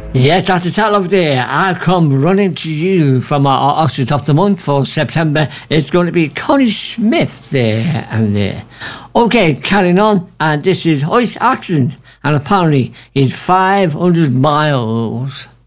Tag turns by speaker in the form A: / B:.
A: Yes, that's the title of the day. I come running to you from our Oxford of the month for September. It's going to be Connie Smith there and there. Okay, carrying on. And this is Hoist Axon. And apparently it's 500 miles.